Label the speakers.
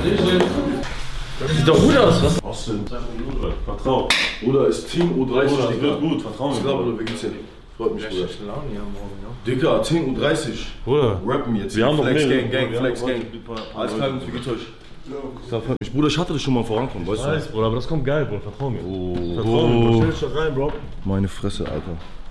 Speaker 1: Das sieht doch gut aus, was?
Speaker 2: Austin, vertrau.
Speaker 3: Bruder, ist Team U30.
Speaker 2: Bruder, das wird gut, vertrau mir.
Speaker 3: Ich glaube, wie geht's dir? Freut mich, Bruder.
Speaker 1: Laune am Morgen, ja.
Speaker 3: Dicker, 10:30 Uhr.
Speaker 2: Bruder,
Speaker 3: Rappen jetzt.
Speaker 2: wir haben noch
Speaker 3: Flex
Speaker 2: mehr.
Speaker 3: Gang, Flex Gang. Alles klar, wie geht's euch? Das freut mich. Bruder, ich hatte das schon mal vorankommen, weißt du?
Speaker 2: Bruder, aber das kommt geil, Bruder, vertrau mir.
Speaker 3: Oh.
Speaker 2: Vertrau mir, stell dich da rein, Bro.
Speaker 3: Meine Fresse, Alter.